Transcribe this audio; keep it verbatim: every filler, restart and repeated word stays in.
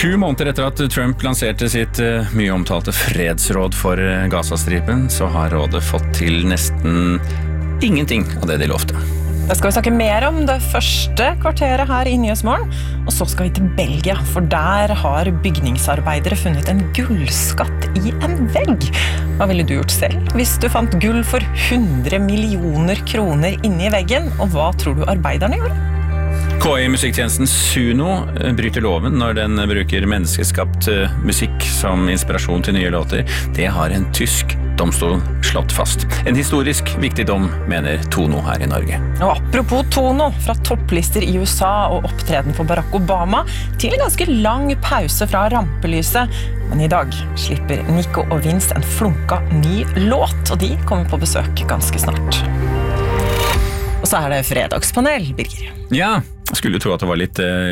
Sju måneder etter at Trump lanserte sitt uh, mye omtalte fredsråd for uh, Gazastripen, så har rådet fått til nesten ingenting av det de lovte. Da skal vi snakke mer om det første kvarteret her i Nyhetsmorgen, og så skal vi til Belgia, for der har bygningsarbeidere funnet en gullskatt i en vegg. Hva ville du gjort selv hvis du fant gull for hundre millioner kroner inne i veggen, og hva tror du arbeiderne gjorde? K I-musikktjenesten Suno bryter loven når den bruker menneskeskapt musikk som inspirasjon til nye låter. Det har en tysk domstol slått fast. En historisk viktig dom, mener Tono her i Norge. Og apropos Tono, fra topplister i U S A og opptreden for Barack Obama, til en ganske lang pause fra rampelyset. Men i dag slipper Nico og Vince en flunka ny låt, og de kommer på besøk ganske snart. Og så er det fredagspanel, Birger. Ja, jeg skulle tro at det var litt